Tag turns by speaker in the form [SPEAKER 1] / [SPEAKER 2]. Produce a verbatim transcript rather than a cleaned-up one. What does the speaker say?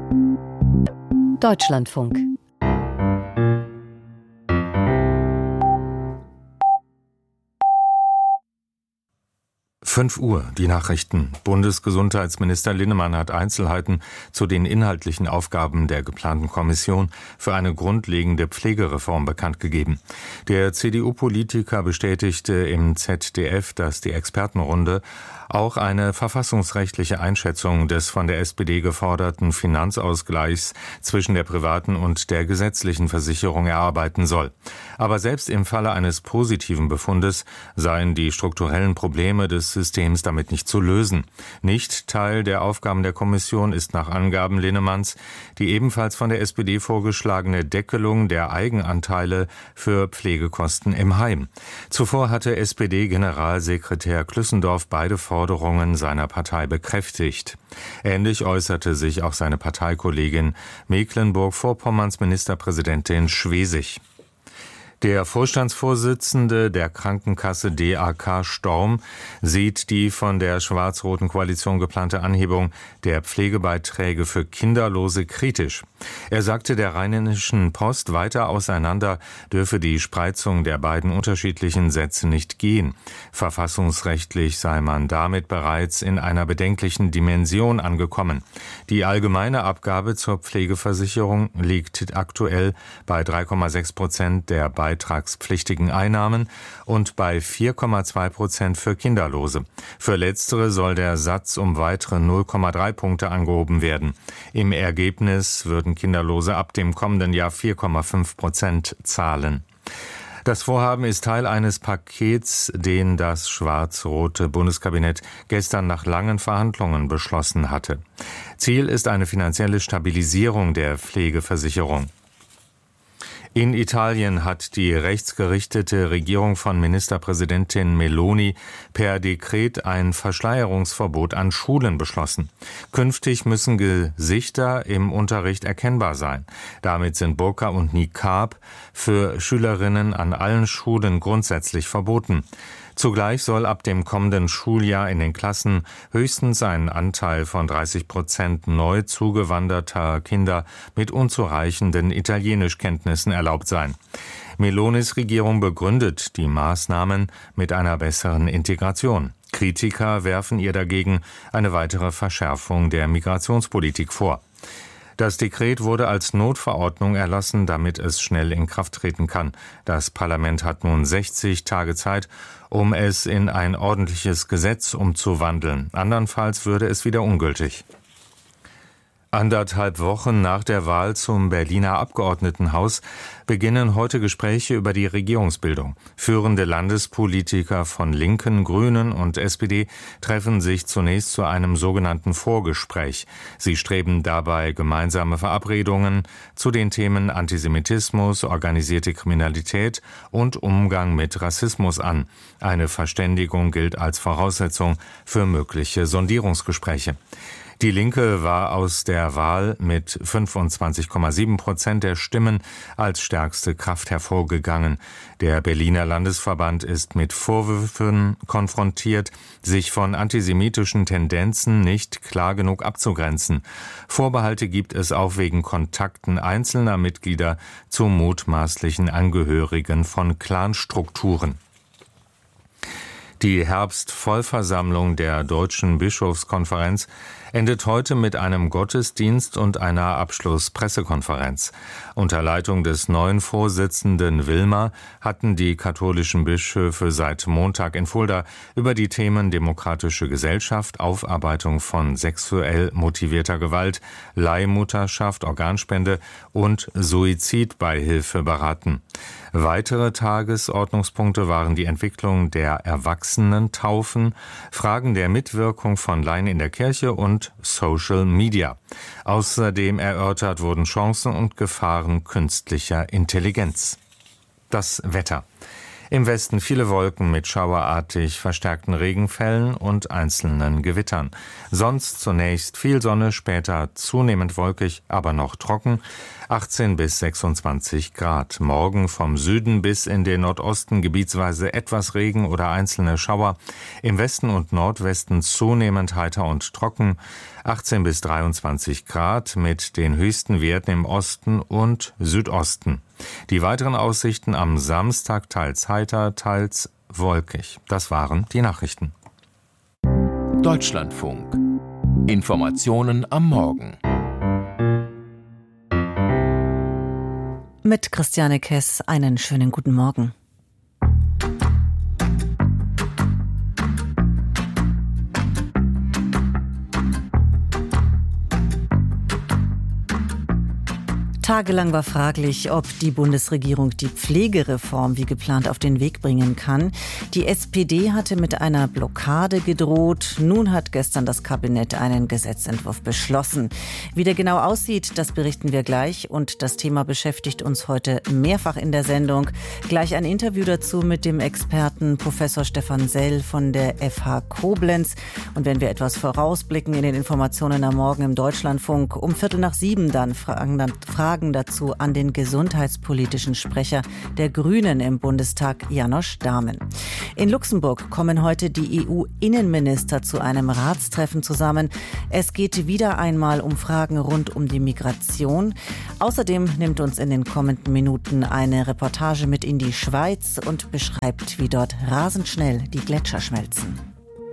[SPEAKER 1] Deutschlandfunk.
[SPEAKER 2] fünf Uhr, die Nachrichten. Bundesgesundheitsminister Linnemann hat Einzelheiten zu den inhaltlichen Aufgaben der geplanten Kommission für eine grundlegende Pflegereform bekannt gegeben. Der C D U-Politiker bestätigte im Z D F, dass die Expertenrunde auch eine verfassungsrechtliche Einschätzung des von der S P D geforderten Finanzausgleichs zwischen der privaten und der gesetzlichen Versicherung erarbeiten soll. Aber selbst im Falle eines positiven Befundes seien die strukturellen Probleme des Systems damit nicht zu lösen. Nicht Teil der Aufgaben der Kommission ist nach Angaben Linnemanns die ebenfalls von der S P D vorgeschlagene Deckelung der Eigenanteile für Pflegekosten im Heim. Zuvor hatte S P D-Generalsekretär Klüssendorf beide Forderungen seiner Partei bekräftigt. Ähnlich äußerte sich auch seine Parteikollegin Mecklenburg-Vorpommerns Ministerpräsidentin Schwesig. Der Vorstandsvorsitzende der Krankenkasse D A K Storm sieht die von der schwarz-roten Koalition geplante Anhebung der Pflegebeiträge für Kinderlose kritisch. Er sagte der Rheinischen Post, weiter auseinander dürfe die Spreizung der beiden unterschiedlichen Sätze nicht gehen. Verfassungsrechtlich sei man damit bereits in einer bedenklichen Dimension angekommen. Die allgemeine Abgabe zur Pflegeversicherung liegt aktuell bei drei Komma sechs Prozent der beitragspflichtigen Einnahmen und bei vier Komma zwei Prozent für Kinderlose. Für letztere soll der Satz um weitere null Komma drei Punkte angehoben werden. Im Ergebnis würden Kinderlose ab dem kommenden Jahr vier Komma fünf Prozent zahlen. Das Vorhaben ist Teil eines Pakets, den das schwarz-rote Bundeskabinett gestern nach langen Verhandlungen beschlossen hatte. Ziel ist eine finanzielle Stabilisierung der Pflegeversicherung. In Italien hat die rechtsgerichtete Regierung von Ministerpräsidentin Meloni per Dekret ein Verschleierungsverbot an Schulen beschlossen. Künftig müssen Gesichter im Unterricht erkennbar sein. Damit sind Burka und Niqab für Schülerinnen an allen Schulen grundsätzlich verboten. Zugleich soll ab dem kommenden Schuljahr in den Klassen höchstens ein Anteil von dreißig Prozent neu zugewanderter Kinder mit unzureichenden Italienischkenntnissen erlaubt sein. Melonis Regierung begründet die Maßnahmen mit einer besseren Integration. Kritiker werfen ihr dagegen eine weitere Verschärfung der Migrationspolitik vor. Das Dekret wurde als Notverordnung erlassen, damit es schnell in Kraft treten kann. Das Parlament hat nun sechzig Tage Zeit, um es in ein ordentliches Gesetz umzuwandeln. Andernfalls würde es wieder ungültig. Anderthalb Wochen nach der Wahl zum Berliner Abgeordnetenhaus beginnen heute Gespräche über die Regierungsbildung. Führende Landespolitiker von Linken, Grünen und S P D treffen sich zunächst zu einem sogenannten Vorgespräch. Sie streben dabei gemeinsame Verabredungen zu den Themen Antisemitismus, organisierte Kriminalität und Umgang mit Rassismus an. Eine Verständigung gilt als Voraussetzung für mögliche Sondierungsgespräche. Die Linke war aus der Wahl mit fünfundzwanzig Komma sieben Prozent der Stimmen als stärkste Kraft hervorgegangen. Der Berliner Landesverband ist mit Vorwürfen konfrontiert, sich von antisemitischen Tendenzen nicht klar genug abzugrenzen. Vorbehalte gibt es auch wegen Kontakten einzelner Mitglieder zu mutmaßlichen Angehörigen von Clanstrukturen. Die Herbstvollversammlung der Deutschen Bischofskonferenz endet heute mit einem Gottesdienst und einer Abschlusspressekonferenz. Unter Leitung des neuen Vorsitzenden Wilmer hatten die katholischen Bischöfe seit Montag in Fulda über die Themen demokratische Gesellschaft, Aufarbeitung von sexuell motivierter Gewalt, Leihmutterschaft, Organspende und Suizidbeihilfe beraten. Weitere Tagesordnungspunkte waren die Entwicklung der Erwachsenentaufen, Fragen der Mitwirkung von Laien in der Kirche und Social Media. Außerdem erörtert wurden Chancen und Gefahren künstlicher Intelligenz. Das Wetter. Im Westen viele Wolken mit schauerartig verstärkten Regenfällen und einzelnen Gewittern. Sonst zunächst viel Sonne, später zunehmend wolkig, aber noch trocken. achtzehn bis sechsundzwanzig Grad. Morgen vom Süden bis in den Nordosten gebietsweise etwas Regen oder einzelne Schauer. Im Westen und Nordwesten zunehmend heiter und trocken. achtzehn bis dreiundzwanzig Grad mit den höchsten Werten im Osten und Südosten. Die weiteren Aussichten am Samstag teils heiter, teils wolkig. Das waren die Nachrichten.
[SPEAKER 1] Deutschlandfunk. Informationen am Morgen.
[SPEAKER 3] Mit Christiane Kess einen schönen guten Morgen. Tagelang war fraglich, ob die Bundesregierung die Pflegereform wie geplant auf den Weg bringen kann. Die S P D hatte mit einer Blockade gedroht. Nun hat gestern das Kabinett einen Gesetzentwurf beschlossen. Wie der genau aussieht, das berichten wir gleich. Und das Thema beschäftigt uns heute mehrfach in der Sendung. Gleich ein Interview dazu mit dem Experten Professor Stefan Sell von der F H Koblenz. Und wenn wir etwas vorausblicken in den Informationen am Morgen im Deutschlandfunk, um Viertel nach sieben dann fragen, dann fragen dazu an den gesundheitspolitischen Sprecher der Grünen im Bundestag, János Dámen. In Luxemburg kommen heute die E U-Innenminister zu einem Ratstreffen zusammen. Es geht wieder einmal um Fragen rund um die Migration. Außerdem nimmt uns in den kommenden Minuten eine Reportage mit in die Schweiz und beschreibt, wie dort rasend schnell die Gletscher schmelzen.